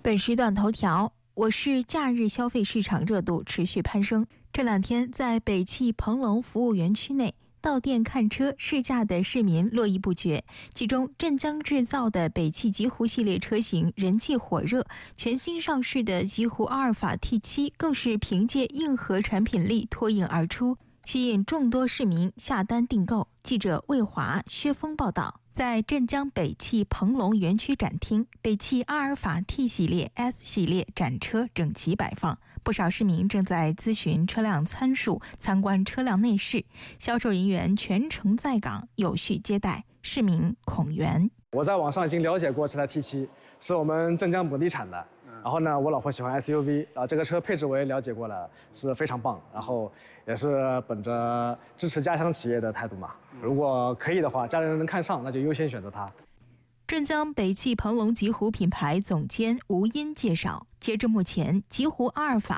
本时段头条：我市假日消费市场热度持续攀升。这两天，在北汽鹏龙服务园区内，到店看车试驾的市民络绎不绝。其中，镇江制造的北汽极狐系列车型人气火热，全新上市的极狐阿尔法 T7 更是凭借硬核产品力脱颖而出，吸引众多市民下单订购。记者魏华、薛峰报道。在镇江北汽鹏龙园区展厅，北汽阿尔法 T 系列、S 系列展车整齐摆放，不少市民正在咨询车辆参数、参观车辆内饰，销售人员全程在岗，有序接待市民。孔元， 我在网上已经了解过这台 T7，是我们镇江本地产的。然后呢，我老婆喜欢 SUV， 然后这个车配置我也了解过了，是非常棒。然后也是本着支持家乡企业的态度嘛，如果可以的话，家人能看上，那就优先选择它。 镇江北汽鹏龙极狐品牌总监吴音介绍，截至目前，极狐阿尔法